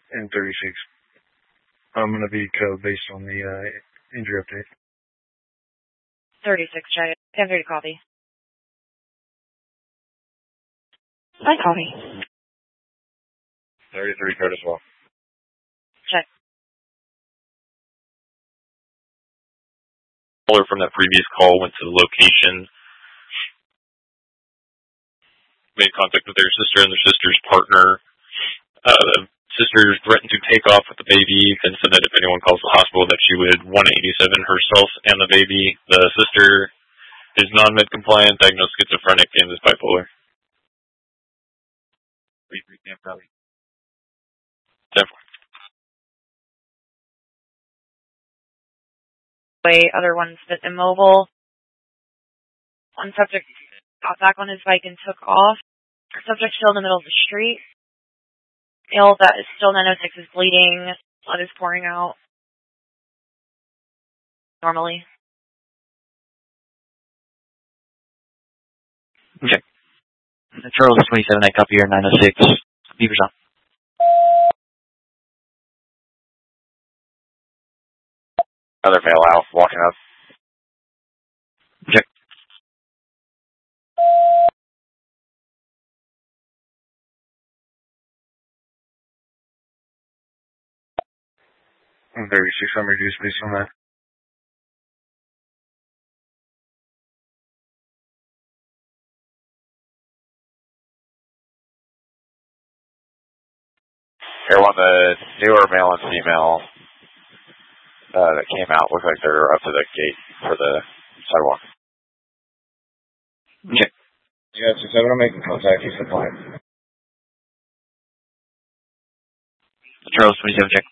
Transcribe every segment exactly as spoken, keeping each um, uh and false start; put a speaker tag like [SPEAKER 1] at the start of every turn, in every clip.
[SPEAKER 1] and thirty-six. I'm going to be code based on the uh, injury update.
[SPEAKER 2] thirty-six, check. ten thirty, copy. I copy.
[SPEAKER 1] thirty-three, code as well.
[SPEAKER 2] Check.
[SPEAKER 3] Caller from that previous call went to the location, made contact with their sister and their sister's partner. Uh, the sister threatened to take off with the baby and said that if anyone calls the hospital that she would one eighty-seven herself and the baby. The sister is non-med compliant, diagnosed schizophrenic, and is bipolar.
[SPEAKER 2] Way other one's been immobile. One subject got back on his bike and took off. Subject still in the middle of the street. Male that is still nine oh six is bleeding. Blood is pouring out. Normally.
[SPEAKER 4] Okay. Charles twenty-seven, I copy your nine oh six. Beavers on.
[SPEAKER 5] Another male out, walking up.
[SPEAKER 4] Check.
[SPEAKER 1] I'm thirty-six, I'm reduced based on that.
[SPEAKER 5] Here, one, the newer male and female uh, that came out look like they're up to the gate for the sidewalk.
[SPEAKER 4] Check.
[SPEAKER 1] Yeah, six seven, I'm making contact. He's the client.
[SPEAKER 4] Charles twenty-seven, check.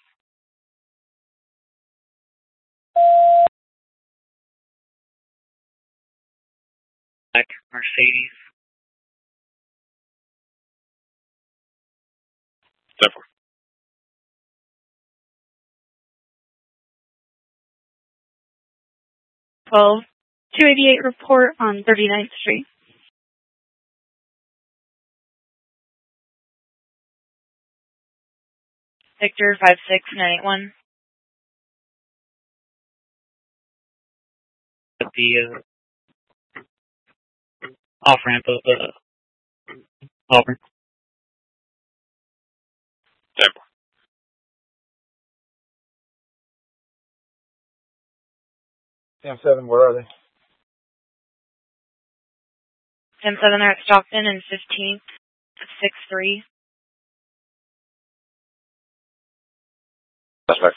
[SPEAKER 6] Black Mercedes.
[SPEAKER 3] Step four.
[SPEAKER 7] twelve two eighty-eight report on thirty-ninth Street.
[SPEAKER 2] Victor five six nine eight one.
[SPEAKER 6] At the uh, off ramp of uh, Auburn.
[SPEAKER 3] Step four.
[SPEAKER 1] Sam seven, where are they?
[SPEAKER 2] ten seven are at Stockton and fifteenth six three.
[SPEAKER 5] Suspect.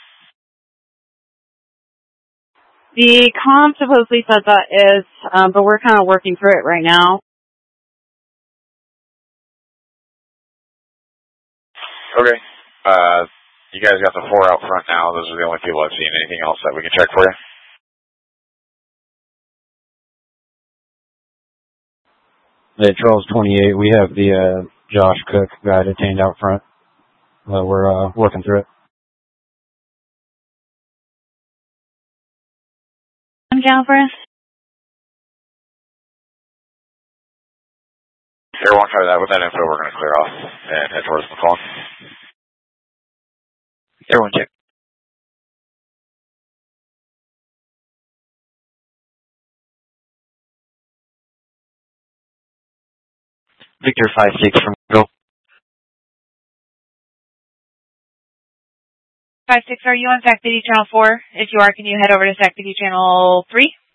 [SPEAKER 7] The comm supposedly said that is, um, but we're kind of working through it right now.
[SPEAKER 5] Okay. Uh, you guys got the four out front now. Those are the only people I've seen. Anything else that we can check for you?
[SPEAKER 8] Hey, Charles twenty-eight, we have the uh, Josh Cook guy detained out front. Uh, we're uh, working through it.
[SPEAKER 7] I'm Galbraith.
[SPEAKER 5] Here, one, try that. With that info, we're going to clear off and head towards McCall.
[SPEAKER 4] Everyone check. Victor five six from Go.
[SPEAKER 2] five six, are you on S A C P D channel four? If you are, can you head over to S A C P D channel three?